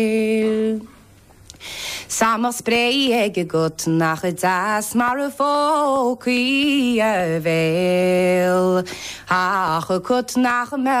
Samar spray ege gut nach das marfo qui vel. Ach gut nach